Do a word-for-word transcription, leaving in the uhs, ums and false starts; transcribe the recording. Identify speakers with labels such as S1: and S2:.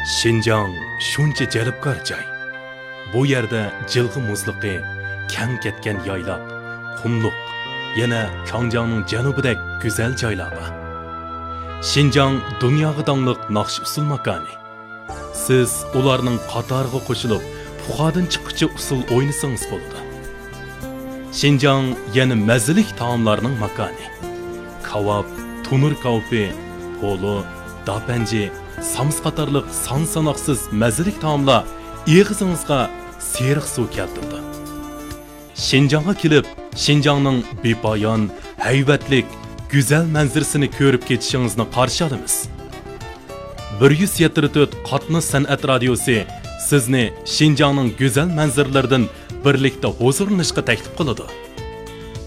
S1: Şinjan shuncha jalbkor joy. Bu yerda jilg'i muzliqi, kang ketgan yoyloq, qumliq, yana Kangjangning janubidek go'zal joylar bor. Şinjan dunyoga dongliq naqsh usul makoni. Siz ularning qatoriga qo'shilib, puxadan chiqquchi usul o'ynasangiz bo'ladi. Şinjan yana mazalik taomlarning makoni. Kavab, tunur kavpi, polo, dapanji, sams qatorliq son sanoqsiz mazalik taomlar ig'izingizga seriq suv keltirdi. Şinjanga kelib, Şinjanning bepoyon, haybatlik, go'zal manzarasini ko'rib ketishingizni qarshi olamiz. bir yuz yetmish to'rt qatnı san'at radiosi sizni Şinjanning go'zal manzaralaridan birlikda huzurlanishga taklif qiladi.